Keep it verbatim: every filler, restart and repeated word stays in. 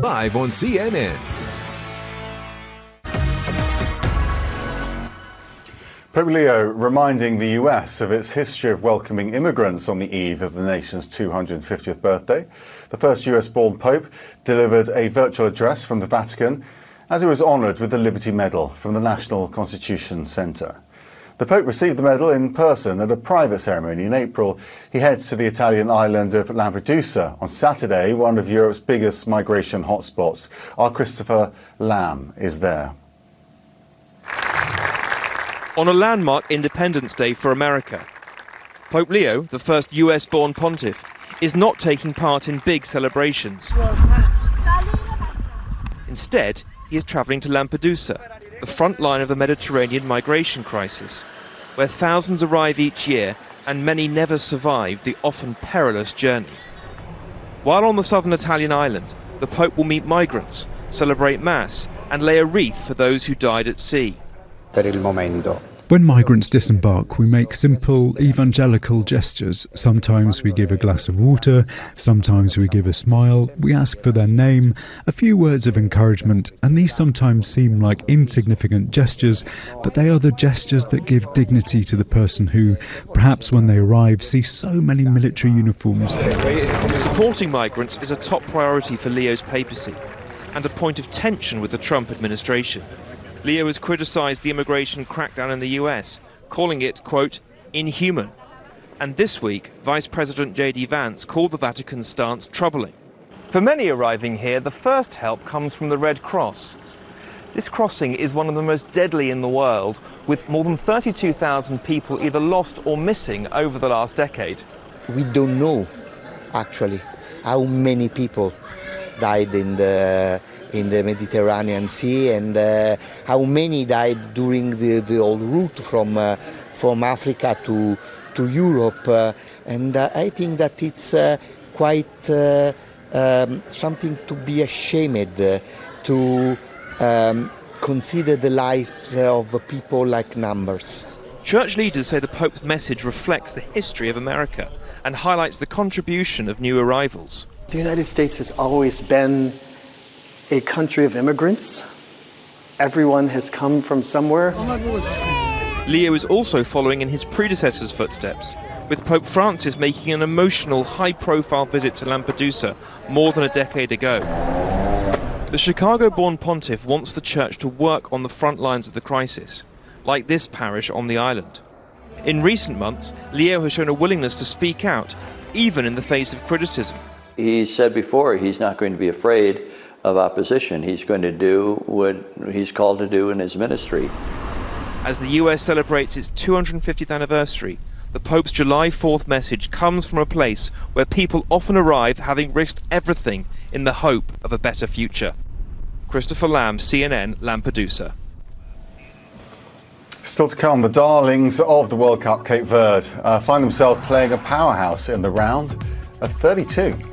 live on C N N. Pope Leo reminding the U S of its history of welcoming immigrants on the eve of the nation's two hundred fiftieth birthday. The first U S-born Pope delivered a virtual address from the Vatican as he was honoured with the Liberty Medal from the National Constitution Centre. The Pope received the medal in person at a private ceremony in April. He heads to the Italian island of Lampedusa on Saturday, one of Europe's biggest migration hotspots. Our Christopher Lamb is there. On a landmark Independence Day for America, Pope Leo, the first U S-born pontiff, is not taking part in big celebrations. Instead, he is travelling to Lampedusa, the front line of the Mediterranean migration crisis, where thousands arrive each year and many never survive the often perilous journey. While on the southern Italian island, the Pope will meet migrants, celebrate Mass and lay a wreath for those who died at sea. Per il momento. When migrants disembark, we make simple evangelical gestures. Sometimes we give a glass of water, sometimes we give a smile, we ask for their name, a few words of encouragement, and these sometimes seem like insignificant gestures, but they are the gestures that give dignity to the person who, perhaps when they arrive, see so many military uniforms. Supporting migrants is a top priority for Leo's papacy, and a point of tension with the Trump administration. Leo has criticised the immigration crackdown in the U S, calling it, quote, inhuman. And this week, Vice President J D Vance called the Vatican's stance troubling. For many arriving here, the first help comes from the Red Cross. This crossing is one of the most deadly in the world, with more than thirty-two thousand people either lost or missing over the last decade. We don't know, actually, how many people died in the in the Mediterranean Sea, and uh, how many died during the, the old route from uh, from Africa to to Europe. Uh, and uh, I think that it's uh, quite uh, um, something to be ashamed uh, to um, consider the lives of people like numbers. Church leaders say the Pope's message reflects the history of America and highlights the contribution of new arrivals. The United States has always been a country of immigrants. Everyone has come from somewhere. Leo is also following in his predecessor's footsteps, with Pope Francis making an emotional, high-profile visit to Lampedusa more than a decade ago. The Chicago-born pontiff wants the church to work on the front lines of the crisis, like this parish on the island. In recent months, Leo has shown a willingness to speak out, even in the face of criticism. He said before he's not going to be afraid of opposition. He's going to do what he's called to do in his ministry. As the U S celebrates its two hundred fiftieth anniversary, the Pope's July fourth message comes from a place where people often arrive having risked everything in the hope of a better future. Christopher Lamb, C N N, Lampedusa. Still to come, the darlings of the World Cup, Cape Verde, uh, find themselves playing a powerhouse in the round of thirty-two.